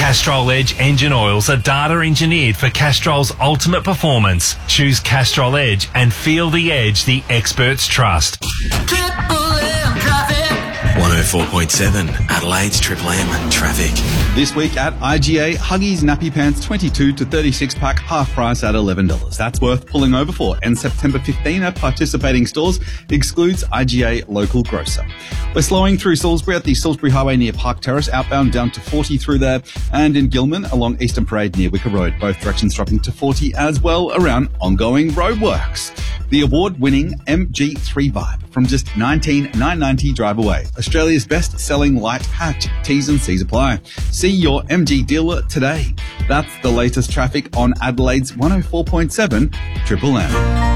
Castrol Edge engine oils are data engineered for Castrol's ultimate performance. Choose Castrol Edge and feel the edge the experts trust. Triple M traffic. 104.7 Adelaide's Triple M traffic. This week at IGA, Huggies Nappy Pants 22 to 36 pack half price at $11. That's worth pulling over for. And September 15 at participating stores, excludes IGA local grocer. We're slowing through Salisbury at the Salisbury Highway near Park Terrace, outbound down to 40 through there, and in Gilman along Eastern Parade near Wicker Road, both directions dropping to 40 as well around ongoing roadworks. The award-winning MG3 Vibe from just $19,990 drive away. Australia's best-selling light hatch. T's and C's apply. See your MG dealer today. That's the latest traffic on Adelaide's 104.7 Triple M.